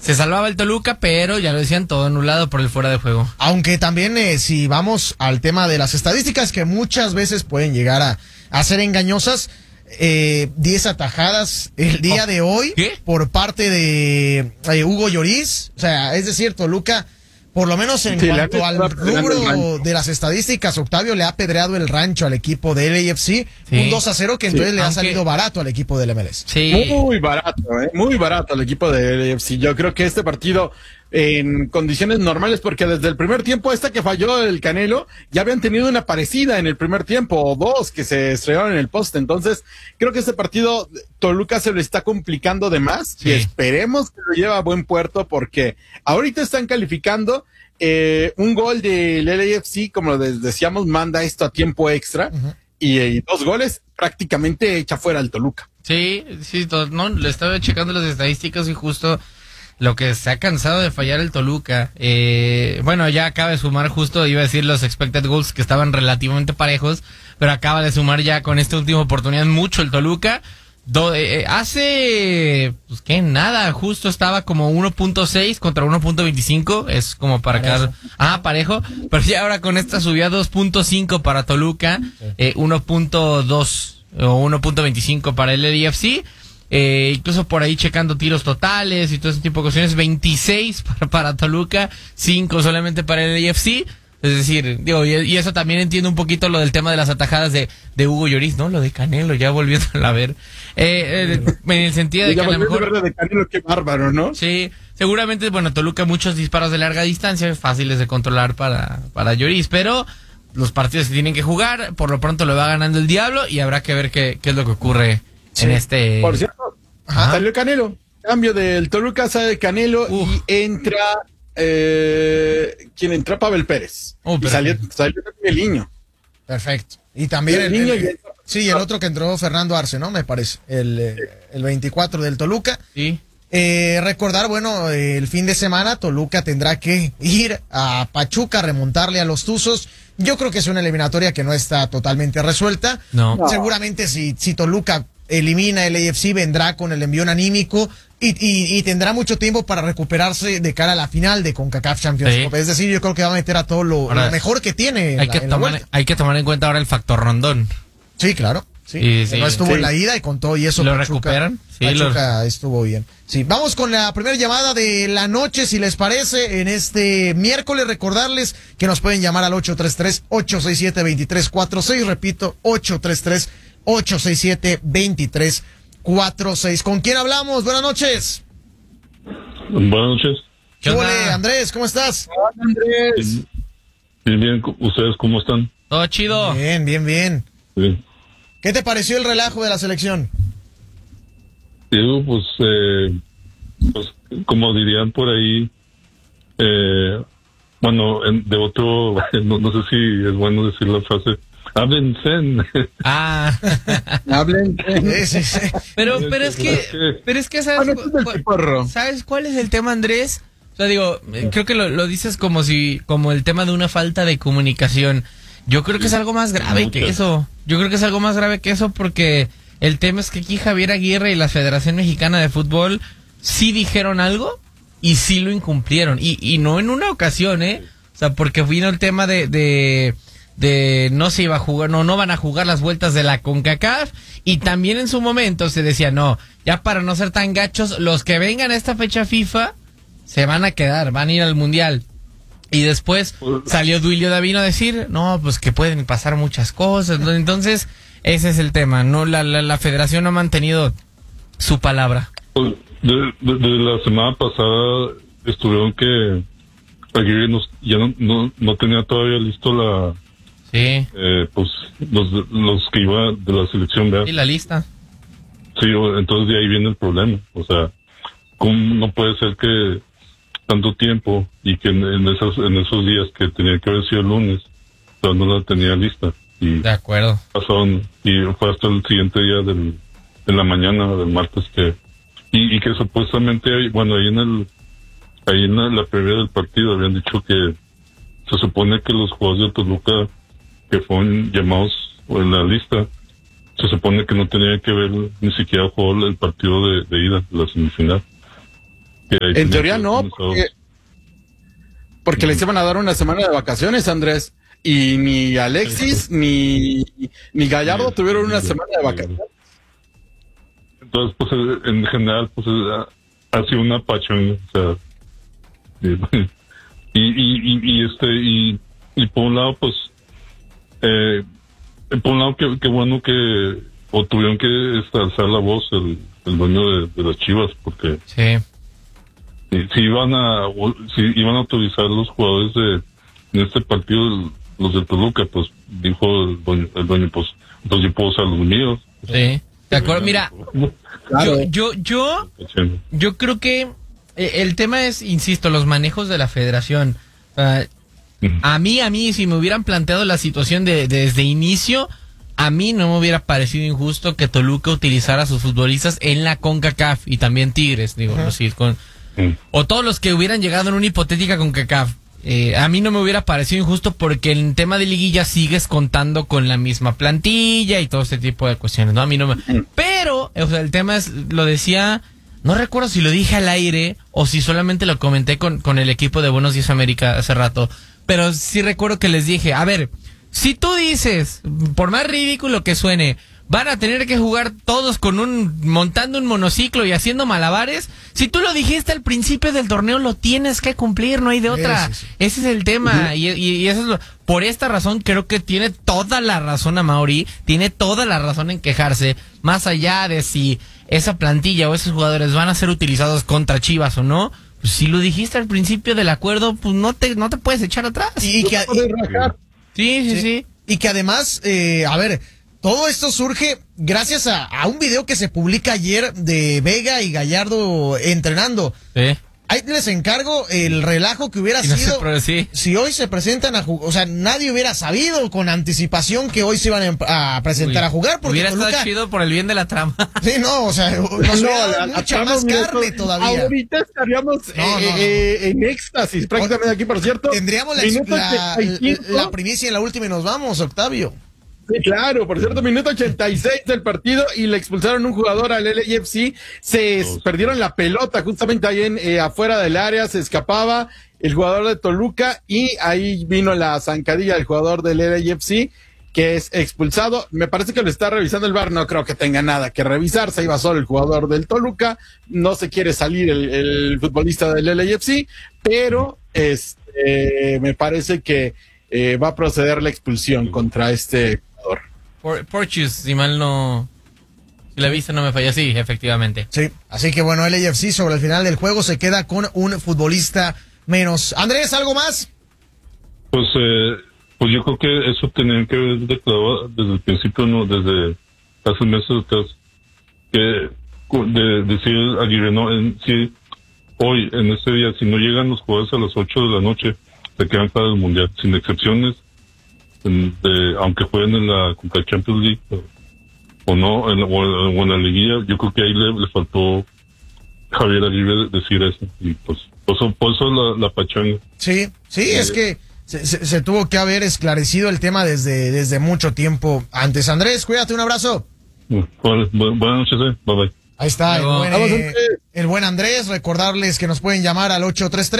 Se salvaba el Toluca, pero ya lo decían, todo anulado por el fuera de juego. Aunque también si vamos al tema de las estadísticas que muchas veces pueden llegar a ser engañosas, 10 atajadas el día de hoy por parte de Hugo Lloris. O sea, es decir, Toluca, por lo menos en cuanto al rubro de las estadísticas, Octavio le ha pedreado el rancho al equipo del LAFC, un 2-0 que entonces le ha salido barato al equipo del MLS. Sí. Muy barato al equipo del LAFC. Yo creo que este partido en condiciones normales, porque desde el primer tiempo que falló el Canelo, ya habían tenido una parecida en el primer tiempo, o dos que se estrellaron en el poste. Entonces, creo que este partido Toluca se lo está complicando de más, y esperemos que lo lleve a buen puerto, porque ahorita están calificando. Un gol del LAFC, como decíamos, manda esto a tiempo extra, y 2 goles prácticamente echa fuera al Toluca. Sí, no, le estaba checando las estadísticas y justo lo que se ha cansado de fallar el Toluca. Bueno, ya acaba de sumar justo, iba a decir los expected goals que estaban relativamente parejos, pero acaba de sumar ya con esta última oportunidad mucho el Toluca. Hace, pues que nada, justo estaba como 1.6 contra 1.25, es como para quedar, parejo, pero ya ahora con esta subida 2.5 para Toluca, 1.2 o 1.25 para el LAFC. Incluso por ahí checando tiros totales y todo ese tipo de cuestiones, 26 para Toluca, 5 solamente para el LAFC. Es decir, digo, y eso también entiendo un poquito lo del tema de las atajadas de Hugo Lloris, ¿no? Lo de Canelo, ya volviéndolo a ver. En el sentido de que a lo mejor... de Canelo, qué bárbaro, ¿no? Sí, seguramente, bueno, Toluca muchos disparos de larga distancia, fáciles de controlar para Lloris, pero los partidos se tienen que jugar, por lo pronto lo va ganando el Diablo y habrá que ver qué es lo que ocurre en este... Por cierto, salió Canelo, cambio del Toluca, sale Canelo y entra... ¿quién entra? Pavel Pérez. Y salió el niño. Perfecto. Y también el otro que entró, Fernando Arce, ¿no? Me parece. El 24 del Toluca. Sí. Recordar, bueno, el fin de semana Toluca tendrá que ir a Pachuca, remontarle a los Tuzos. Yo creo que es una eliminatoria que no está totalmente resuelta. No. Seguramente si Toluca elimina el AFC, vendrá con el envión anímico y tendrá mucho tiempo para recuperarse de cara a la final de CONCACAF Champions League. Es decir, yo creo que va a meter a todo lo mejor que tiene. Hay que tomar en cuenta ahora el factor Rondón. Sí, claro. Sí. No estuvo en la ida y con todo y eso ¿Lo recuperan? Sí, Pachuca estuvo bien. Sí, vamos con la primera llamada de la noche, si les parece, en este miércoles. Recordarles que nos pueden llamar al 833-867-2346. Repito, 833-867-2346. ¿Con quién hablamos? Buenas noches. Buenas noches. ¿Qué onda? Andrés, ¿cómo estás? Hola, Andrés. Bien. ¿Ustedes cómo están? Todo chido. Bien. Sí. ¿Qué te pareció el relajo de la selección? Digo, pues como dirían por ahí, bueno, de otro, no sé si es bueno decir la frase, hablen zen. Hablen zen. Sí. Pero es que ¿sabes cuál es el tema, Andrés? O sea, digo, creo que lo dices como el tema de una falta de comunicación. Yo creo que es algo más grave que eso. Porque el tema es que aquí Javier Aguirre y la Federación Mexicana de Fútbol sí dijeron algo y sí lo incumplieron. Y no en una ocasión, O sea, porque vino el tema de no se iba a jugar, no van a jugar las vueltas de la CONCACAF, y también en su momento se decía, no, ya para no ser tan gachos, los que vengan a esta fecha FIFA se van a quedar, van a ir al Mundial. Y después salió Duilio Davino a decir, no, pues que pueden pasar muchas cosas, ¿no? Entonces, ese es el tema, no, la federación no ha mantenido su palabra. Pues, desde la semana pasada estuvieron que Aguirre ya no tenía todavía listo pues los que iba de la selección, ¿verdad? Y la lista. Sí, entonces de ahí viene el problema. O sea, ¿cómo no puede ser que tanto tiempo y que en esos días que tenía que haber sido el lunes, o sea, no la tenía lista? Y de acuerdo. Pasaron, y fue hasta el siguiente día de la mañana del martes que supuestamente, bueno, ahí en la previa del partido habían dicho que se supone que los jugadores de Toluca que fueron llamados en la lista, se supone que no tenía que ver ni siquiera jugó el partido de ida, la semifinal. En teoría no, porque les iban a dar una semana de vacaciones, Andrés. Y ni Alexis ni Gallardo tuvieron una semana de vacaciones. Entonces, pues en general, pues ha sido una pachón, o sea, y por un lado, pues, por un lado, qué bueno que tuvieron que alzar la voz el dueño de las Chivas, porque si iban a autorizar los jugadores en este partido, los de Toluca, pues dijo el dueño, pues entonces yo puedo usar los míos. Sí, de acuerdo. Mira, claro. yo creo que el tema es, insisto, los manejos de la federación. A mí, si me hubieran planteado la situación desde inicio, a mí no me hubiera parecido injusto que Toluca utilizara a sus futbolistas en la CONCACAF y también Tigres, digo, o todos los que hubieran llegado en una hipotética CONCACAF. A mí no me hubiera parecido injusto porque en tema de liguilla sigues contando con la misma plantilla y todo este tipo de cuestiones, ¿no? A mí no me... Pero, o sea, el tema es, lo decía, no recuerdo si lo dije al aire o si solamente lo comenté con el equipo de Buenos Días América hace rato, pero sí recuerdo que les dije, a ver, si tú dices, por más ridículo que suene, van a tener que jugar todos montando un monociclo y haciendo malabares. Si tú lo dijiste al principio del torneo, lo tienes que cumplir, no hay de otra. Sí. Ese es el tema. Y eso es por esta razón creo que tiene toda la razón Amaury, tiene toda la razón en quejarse, más allá de si esa plantilla o esos jugadores van a ser utilizados contra Chivas o no. Pues si lo dijiste al principio del acuerdo, pues no te puedes echar atrás. Sí. Y que además, a ver, todo esto surge gracias a un video que se publica ayer de Vega y Gallardo entrenando. Sí. Ahí les encargo el relajo que hubiera sido si hoy se presentan a jugar. O sea, nadie hubiera sabido con anticipación que hoy se iban a presentar a jugar. Porque hubiera estado chido por el bien de la trama. Sí, no, o sea, mucha más carne todavía. Ahorita estaríamos en éxtasis, prácticamente aquí, por cierto. Tendríamos la primicia en la última y nos vamos, Octavio. Sí, claro, por cierto, minuto 86 del partido y le expulsaron un jugador al LAFC, perdieron la pelota justamente ahí afuera del área, se escapaba el jugador de Toluca y ahí vino la zancadilla del jugador del LAFC que es expulsado. Me parece que lo está revisando el VAR, no creo que tenga nada que revisar, se iba solo el jugador del Toluca, no se quiere salir el futbolista del LAFC, pero me parece que va a proceder la expulsión contra este Porchus, si la vista no me falla, sí, efectivamente. Sí, así que bueno, el LAFC sobre el final del juego se queda con un futbolista menos. Andrés, ¿algo más? Pues yo creo que eso tenían que haber declarado desde el principio, no, desde hace meses atrás, que decir Aguirre, no, si hoy, en este día, si no llegan los jugadores a las 8 de la noche, se quedan para el Mundial, sin excepciones. Aunque jueguen en la Conca Champions League o no, o en la liguilla, yo creo que ahí le faltó Javier Aguirre decir eso, y pues por eso la pachanga. Sí, es que se tuvo que haber esclarecido el tema desde mucho tiempo antes. Andrés, cuídate, un abrazo. Buenas noches, bye bye. Ahí está el buen Andrés. Recordarles que nos pueden llamar al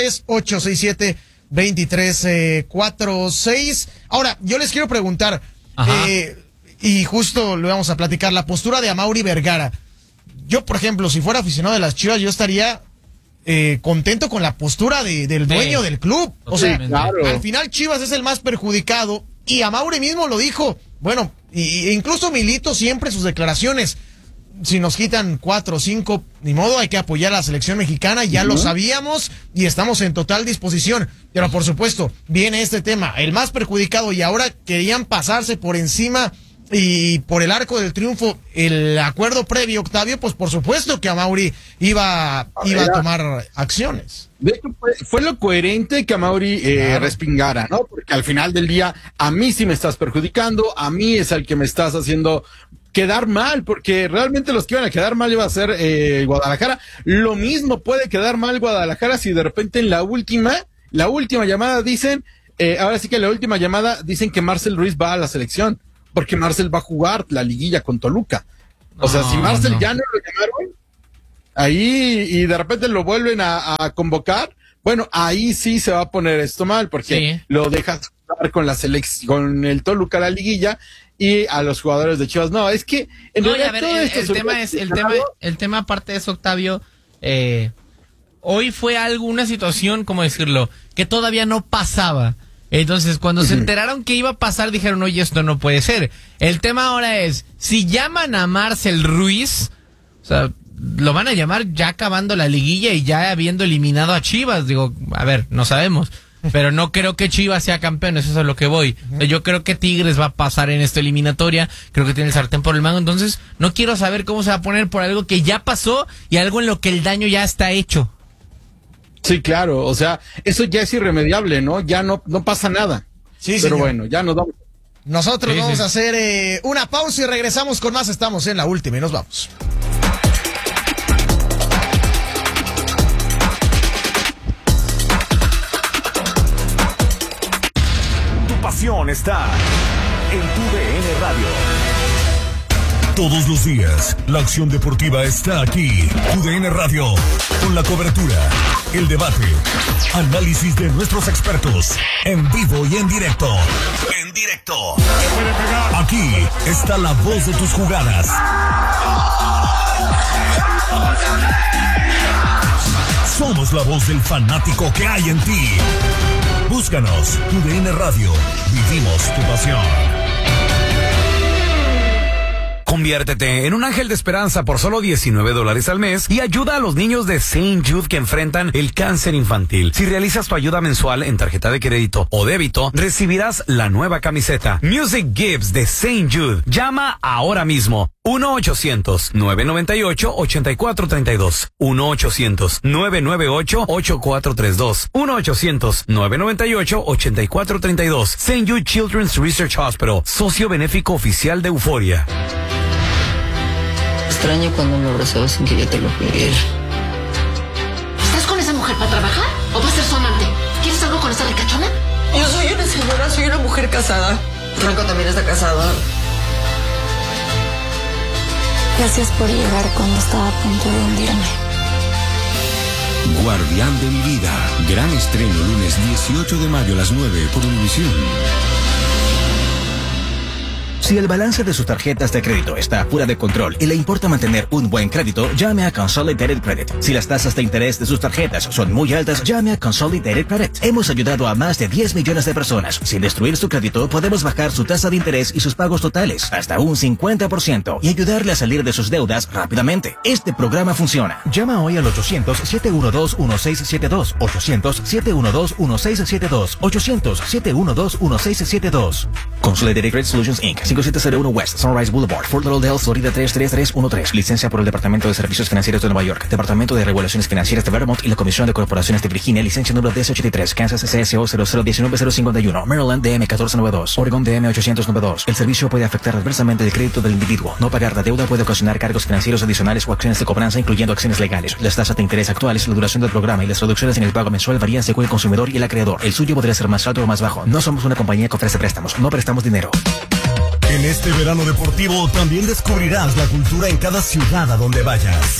833-867-2346. Ahora, yo les quiero preguntar, y justo lo vamos a platicar, la postura de Amaury Vergara. Yo, por ejemplo, si fuera aficionado de las Chivas, yo estaría contento con la postura del dueño del club. O sea, claro, al final Chivas es el más perjudicado, y Amaury mismo lo dijo. Bueno, e incluso Milito siempre sus declaraciones, si nos quitan 4 o 5, ni modo, hay que apoyar a la selección mexicana, ya lo sabíamos y estamos en total disposición. Pero por supuesto, viene este tema, el más perjudicado, y ahora querían pasarse por encima y por el arco del triunfo el acuerdo previo, Octavio, pues por supuesto que Amaury iba a tomar acciones. De hecho, fue lo coherente que Amaury respingara, ¿no? Porque al final del día, a mí sí me estás perjudicando, a mí es al que me estás haciendo quedar mal, porque realmente los que iban a quedar mal iba a ser Guadalajara. Lo mismo puede quedar mal Guadalajara si de repente en la última llamada dicen, ahora sí que en la última llamada dicen que Marcel Ruiz va a la selección, porque Marcel va a jugar la liguilla con Toluca. O sea, si Marcel ya no lo llamaron, ahí y de repente lo vuelven a convocar, bueno, ahí sí se va a poner esto mal, porque lo dejas jugar con la selección, con el Toluca la liguilla, y a los jugadores de Chivas. No, es que en realidad todo esto el tema aparte de eso, Octavio, hoy fue una situación, ¿cómo decirlo?, que todavía no pasaba. Entonces, cuando se enteraron que iba a pasar, dijeron, oye, esto no puede ser. El tema ahora es, si llaman a Marcel Ruiz, o sea, lo van a llamar ya acabando la liguilla y ya habiendo eliminado a Chivas. Digo, a ver, no sabemos, pero no creo que Chivas sea campeón, eso es a lo que voy. Yo creo que Tigres va a pasar en esta eliminatoria, creo que tiene el sartén por el mango, entonces no quiero saber cómo se va a poner por algo que ya pasó y algo en lo que el daño ya está hecho. Sí, claro, o sea, eso ya es irremediable, ¿no? Ya no pasa nada. Sí, pero bueno, ya nos vamos. Nosotros vamos a hacer una pausa y regresamos con más. Estamos en la última y nos vamos. Tu pasión está en tu DN Radio. Todos los días, la acción deportiva está aquí. TUDN Radio, con la cobertura, el debate, análisis de nuestros expertos, en vivo y en directo. En directo. Aquí está la voz de tus jugadas. Somos la voz del fanático que hay en ti. Búscanos, TUDN Radio. Vivimos tu pasión. Conviértete en un ángel de esperanza por solo $19 al mes y ayuda a los niños de St. Jude que enfrentan el cáncer infantil. Si realizas tu ayuda mensual en tarjeta de crédito o débito, recibirás la nueva camiseta Music Gives de St. Jude. Llama ahora mismo. 1-800-998-8432. 1-800-998-8432. 1-800-998-8432. St. Jude Children's Research Hospital, socio benéfico oficial de Euforia. Extraño cuando me abrazabas sin que yo te lo pidiera. ¿Estás con esa mujer para trabajar o vas a ser su amante? ¿Quieres algo con esa ricachona? Yo soy una señora, soy una mujer casada. Franco también está casado. Gracias por llegar cuando estaba a punto de hundirme. Guardián de mi vida. Gran estreno lunes 18 de mayo a las 9 por Univisión. Si el balance de sus tarjetas de crédito está fuera de control y le importa mantener un buen crédito, llame a Consolidated Credit. Si las tasas de interés de sus tarjetas son muy altas, llame a Consolidated Credit. Hemos ayudado a más de 10 millones de personas. Sin destruir su crédito, podemos bajar su tasa de interés y sus pagos totales hasta un 50% y ayudarle a salir de sus deudas rápidamente. Este programa funciona. Llama hoy al 800-712-1672. 800-712-1672. 800-712-1672. Consolidated Credit Solutions Inc. 5701 West Sunrise Boulevard, Fort Lauderdale, Florida 33313. Licencia por el Departamento de Servicios Financieros de Nueva York, Departamento de Regulaciones Financieras de Vermont y la Comisión de Corporaciones de Virginia. Licencia número 1083. Kansas CSO 0019051. Maryland DM 1492. Oregon DM 892. El servicio puede afectar adversamente el crédito del individuo. No pagar la deuda puede ocasionar cargos financieros adicionales o acciones de cobranza, incluyendo acciones legales. Las tasas de interés actuales, la duración del programa y las reducciones en el pago mensual varían según el consumidor y el acreedor. El suyo podría ser más alto o más bajo. No somos una compañía que ofrece préstamos. No prestamos dinero. En este verano deportivo también descubrirás la cultura en cada ciudad a donde vayas.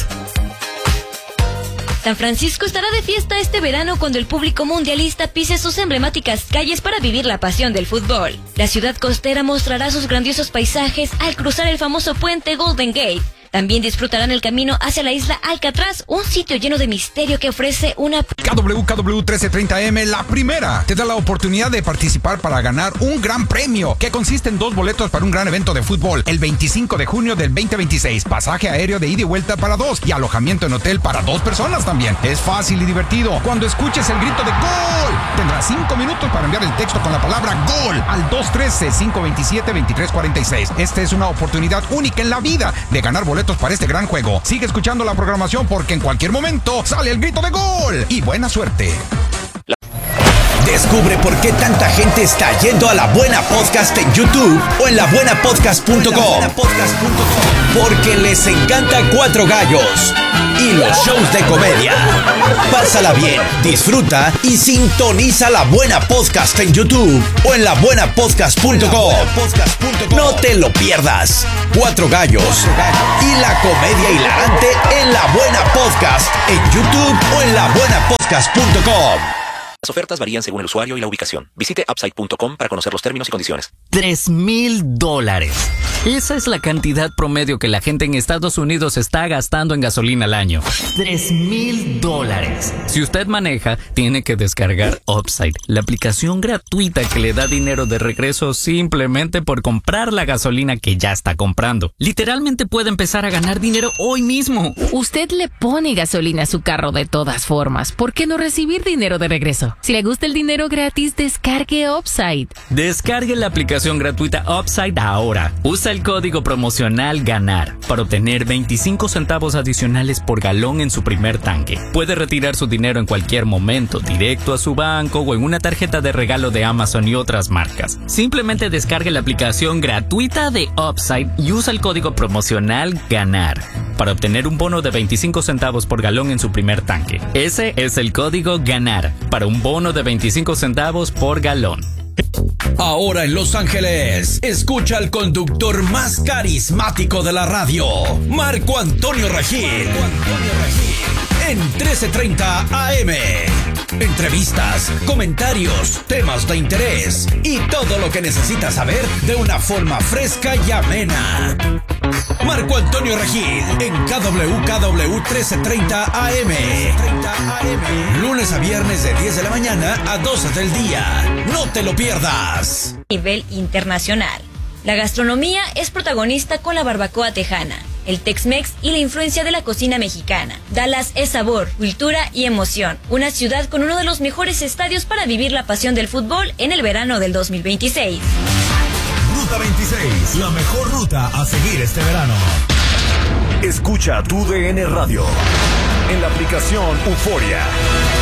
San Francisco estará de fiesta este verano cuando el público mundialista pise sus emblemáticas calles para vivir la pasión del fútbol. La ciudad costera mostrará sus grandiosos paisajes al cruzar el famoso puente Golden Gate. También disfrutarán el camino hacia la isla Alcatraz, un sitio lleno de misterio que ofrece una... KW 1330M, la primera, te da la oportunidad de participar para ganar un gran premio, que consiste en 2 boletos para un gran evento de fútbol, el 25 de junio del 2026, pasaje aéreo de ida y vuelta para 2 y alojamiento en hotel para 2 personas también. Es fácil y divertido. Cuando escuches el grito de ¡Gol!, tendrás 5 minutos para enviar el texto con la palabra ¡Gol! al 213-527-2346. Esta es una oportunidad única en la vida de ganar boletos para este gran juego. Sigue escuchando la programación porque en cualquier momento sale el grito de gol. Y buena suerte. Descubre por qué tanta gente está yendo a La Buena Podcast en YouTube o en labuenapodcast.com. Porque les encanta Cuatro Gallos y los shows de comedia. Pásala bien, disfruta y sintoniza La Buena Podcast en YouTube o en labuenapodcast.com. No te lo pierdas. Cuatro Gallos y la comedia hilarante en La Buena Podcast en YouTube o en labuenapodcast.com. Las ofertas varían según el usuario y la ubicación. Visite upside.com para conocer los términos y condiciones. $3,000. Esa es la cantidad promedio que la gente en Estados Unidos está gastando en gasolina al año. $3,000. Si usted maneja, tiene que descargar Upside, la aplicación gratuita que le da dinero de regreso simplemente por comprar la gasolina que ya está comprando. Literalmente puede empezar a ganar dinero hoy mismo. Usted le pone gasolina a su carro de todas formas. ¿Por qué no recibir dinero de regreso? Si le gusta el dinero gratis, descargue Upside. Descargue la aplicación gratuita Upside ahora. Usa el código promocional GANAR para obtener 25 centavos adicionales por galón en su primer tanque. Puede retirar su dinero en cualquier momento, directo a su banco o en una tarjeta de regalo de Amazon y otras marcas. Simplemente descargue la aplicación gratuita de Upside y usa el código promocional GANAR para obtener un bono de 25 centavos por galón en su primer tanque. Ese es el código GANAR para un bono de 25 centavos por galón. Ahora en Los Ángeles, escucha al conductor más carismático de la radio, Marco Antonio Regil. En 1330 AM. Entrevistas, comentarios, temas de interés y todo lo que necesitas saber de una forma fresca y amena. Marco Antonio Regil en KWKW 1330 AM. Lunes a viernes de 10 de la mañana a 12 del día. No te lo pierdas. Nivel internacional. La gastronomía es protagonista con la barbacoa tejana, el Tex-Mex y la influencia de la cocina mexicana. Dallas es sabor, cultura y emoción. Una ciudad con uno de los mejores estadios para vivir la pasión del fútbol en el verano del 2026. Ruta 26, la mejor ruta a seguir este verano. Escucha tu DN Radio en la aplicación Euforia.